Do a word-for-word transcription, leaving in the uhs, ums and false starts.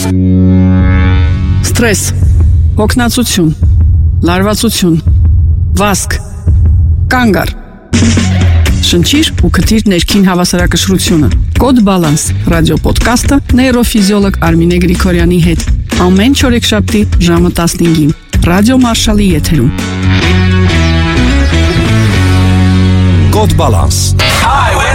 Ստրես, հոգնածություն, լարվածություն, վազք, կանգ առ։ Շնչիր ու քթիր ներքին հավասարակշռությունը։ Կոդ Բալանս ռադիոպոդքասթը նեյրոֆիզիոլոգ Արմինե Գրիգորյանի հետ։ Ամեն չորեքշաբթի ժամը տասնհինգին Ռադիո Մարշալի եթերում։ Կոդ Բալանս